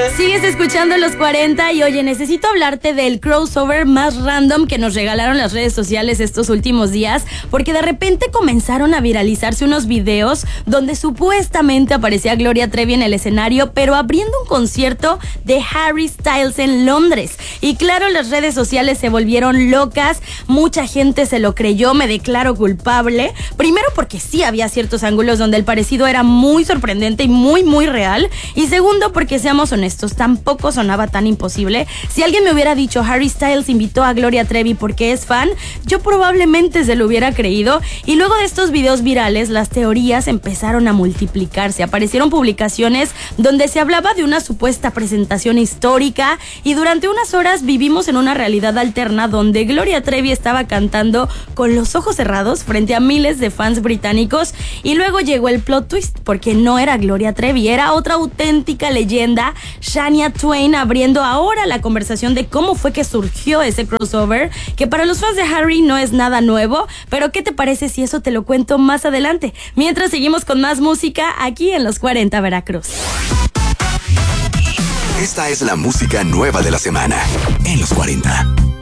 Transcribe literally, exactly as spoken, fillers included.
Sigues escuchando Los cuarenta y oye, necesito hablarte del crossover más random que nos regalaron las redes sociales estos últimos días, porque de repente comenzaron a viralizarse unos videos donde supuestamente aparecía Gloria Trevi en el escenario, pero abriendo un concierto de Harry Styles en Londres. Y claro, las redes sociales se volvieron locas, mucha gente se lo creyó, me declaro culpable. Primero porque sí había ciertos ángulos donde el parecido era muy sorprendente y muy muy real, y segundo porque, seamos honestos, tampoco sonaba tan imposible. Si alguien me hubiera dicho Harry Styles invitó a Gloria Trevi porque es fan, yo probablemente se lo hubiera creído. Y luego de estos videos virales, las teorías empezaron a multiplicarse. Aparecieron publicaciones donde se hablaba de una supuesta presentación histórica, y durante unas horas vivimos en una realidad alterna donde Gloria Trevi estaba cantando con los ojos cerrados frente a miles de fans británicos. Y luego llegó el plot twist, porque no era Gloria Trevi, era otra auténtica leyenda, Shania Twain, abriendo ahora la conversación de cómo fue que surgió ese crossover, que para los fans de Harry no es nada nuevo. Pero ¿qué te parece si eso te lo cuento más adelante? Mientras seguimos con más música aquí en Los cuarenta Veracruz. Esta es la música nueva de la semana en Los cuarenta.